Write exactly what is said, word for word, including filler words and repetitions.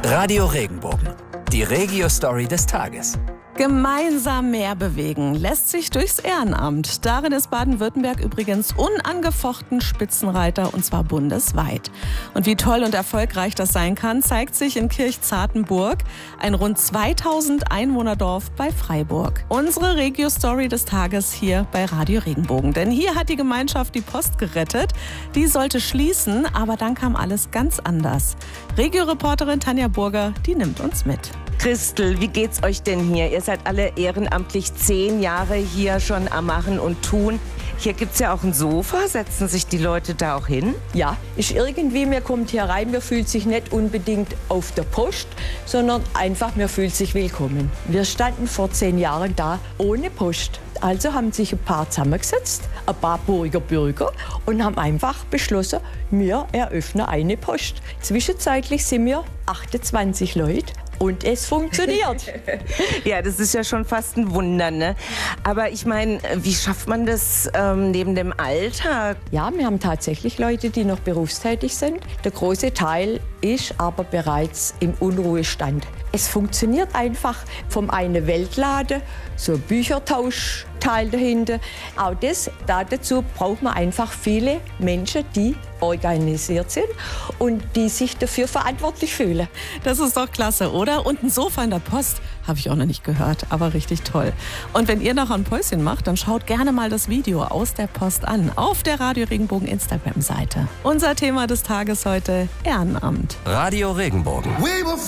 Radio Regenbogen, die Regio-Story des Tages. Gemeinsam mehr bewegen lässt sich durchs Ehrenamt. Darin ist Baden-Württemberg übrigens unangefochten Spitzenreiter, und zwar bundesweit. Und wie toll und erfolgreich das sein kann, zeigt sich in Kirchzartenburg, ein rund zweitausend Einwohnerdorf bei Freiburg. Unsere Regio-Story des Tages hier bei Radio Regenbogen. Denn hier hat die Gemeinschaft die Post gerettet. Die sollte schließen, aber dann kam alles ganz anders. Regio-Reporterin Tanja Burger, die nimmt uns mit. Christel, wie geht's euch denn hier? Ihr seid alle ehrenamtlich zehn Jahre hier schon am Machen und Tun. Hier gibt's ja auch ein Sofa. Setzen sich die Leute da auch hin? Ja, ist irgendwie, man kommt hier rein, man fühlt sich nicht unbedingt auf der Post, sondern einfach, man fühlt sich willkommen. Wir standen vor zehn Jahren da ohne Post. Also haben sich ein paar zusammengesetzt, ein paar Burger Bürger, und haben einfach beschlossen, wir eröffnen eine Post. Zwischenzeitlich sind wir achtundzwanzig Leute. Und es funktioniert. Ja, das ist ja schon fast ein Wunder, ne? Aber ich meine, wie schafft man das ähm, neben dem Alltag? Ja, wir haben tatsächlich Leute, die noch berufstätig sind. Der große Teil ist aber bereits im Unruhestand. Es funktioniert einfach. Vom einen Weltladen, so ein Büchertauschteil dahinter. Auch das, da dazu braucht man einfach viele Menschen, die organisiert sind und die sich dafür verantwortlich fühlen. Das ist doch klasse, oder? Und ein Sofa in der Post habe ich auch noch nicht gehört, aber richtig toll. Und wenn ihr noch ein Päuschen macht, dann schaut gerne mal das Video aus der Post an auf der Radio Regenbogen Instagram-Seite. Unser Thema des Tages heute: Ehrenamt. Radio Regenbogen.